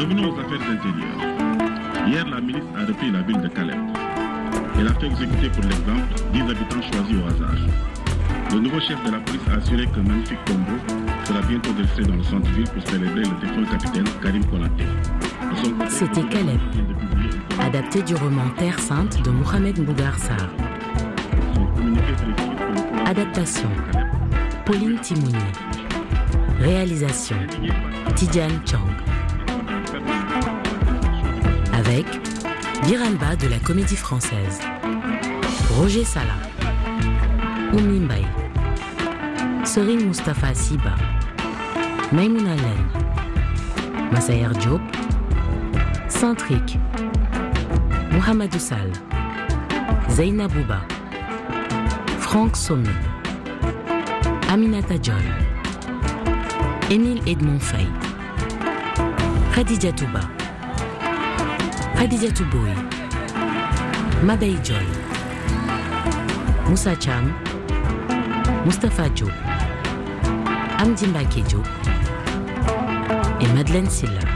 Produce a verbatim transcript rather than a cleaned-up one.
Revenons aux affaires intérieures. Hier, la milice a repris la ville de Calais. Elle a fait exécuter pour l'exemple dix habitants choisis au hasard. Le nouveau chef de la police a assuré qu'un magnifique tombeau sera bientôt dressé dans le centre-ville pour célébrer le défunt capitaine Karim Konaté. C'était Caleb, adapté du roman Terre Sainte de Mohamed Mbougar Sarr. Adaptation, Pauline Timouni. Réalisation, Tidiane Chang. Avec Biranba de la Comédie Française, Roger Salah, Oumi Mbaye, Serine Moustapha Siba, Maïmouna Len, Massayer Diop, Centric, Mohamedou Sall, Zeyna Bouba, Franck Sommet, Aminata John, Émile Edmond Faye, Khadija Touba, Khadija Touboui, Mabey John, Moussa Cham, Moustapha Diop, Amdi Mbake Diop et Madeleine Silla.